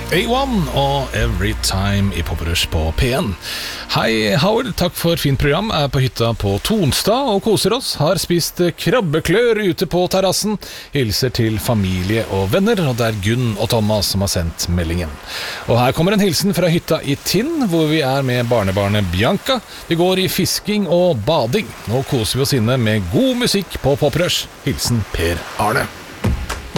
A1 og Every Time i Poprush på P1. Hei Howard, takk for fint program. Jeg er på hytta på Tonstad og koser oss. Har spist krabbeklør ute på terrassen. Hilser til familie og venner, og det er Gunn og Thomas som har sendt meldingen. Og her kommer en hilsen fra hytta i Tinn, hvor vi er med barnebarnet Bianca. Vi går i fisking og bading. Nå koser vi oss inne med god musikk på Poprush. Hilsen Per Arne.